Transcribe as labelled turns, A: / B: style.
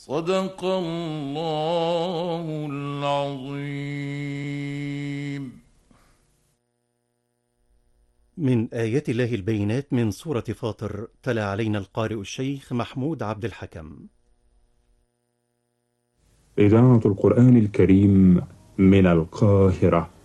A: صدق الله العظيم.
B: من آيات الله البينات من سورة فاطر، تلا علينا القارئ الشيخ محمود عبد الحكم.
C: إذاعة القرآن الكريم من القاهرة.